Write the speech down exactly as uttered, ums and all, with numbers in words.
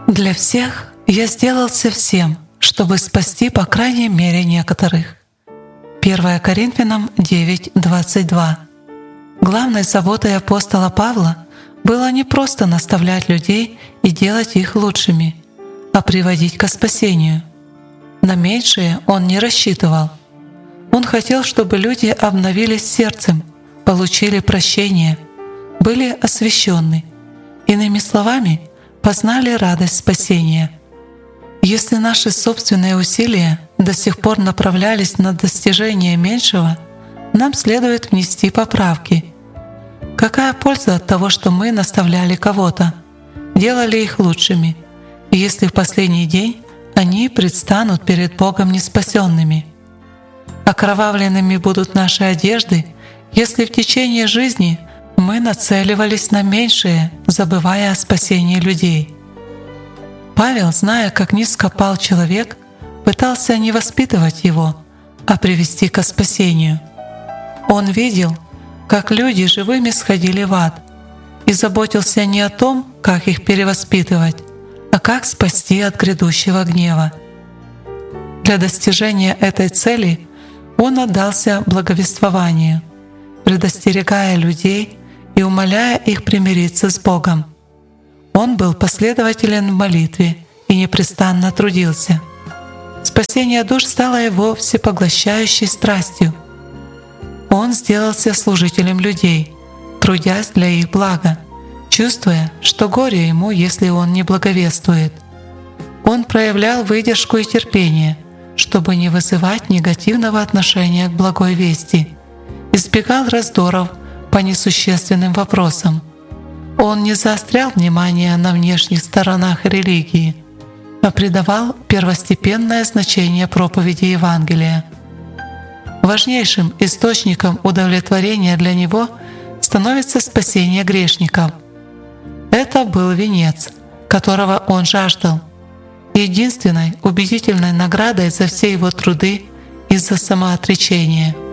Для всех я сделался всем, чтобы спасти по крайней мере некоторых. первое Коринфянам девять двадцать два. Главной заботой апостола Павла было не просто наставлять людей и делать их лучшими, а приводить ко спасению. На меньшее он не рассчитывал. Он хотел, чтобы люди обновились сердцем, получили прощение, были освященны, иными словами, познали радость спасения. Если наши собственные усилия до сих пор направлялись на достижение меньшего, нам следует внести поправки. Какая польза от того, что мы наставляли кого-то, делали их лучшими, если в последний день они предстанут перед Богом неспасенными? Окровавленными будут наши одежды, если в течение жизни мы нацеливались на меньшее, забывая о спасении людей. Павел, зная, как низко пал человек, пытался не воспитывать его, а привести ко спасению. Он видел, как люди живыми сходили в ад, и заботился не о том, как их перевоспитывать, а как спасти от грядущего гнева. Для достижения этой цели он отдался благовествованию, предостерегая людей и умоляя их примириться с Богом. Он был последователен в молитве и непрестанно трудился. Спасение душ стало его всепоглощающей страстью. Он сделался служителем людей, трудясь для их блага, чувствуя, что горе ему, если он не благовествует. Он проявлял выдержку и терпение, чтобы не вызывать негативного отношения к благой вести, избегал раздоров по несущественным вопросам. Он не заострял внимание на внешних сторонах религии, а придавал первостепенное значение проповеди Евангелия. Важнейшим источником удовлетворения для него становится спасение грешников. Это был венец, которого он жаждал, единственной убедительной наградой за все его труды и за самоотречение.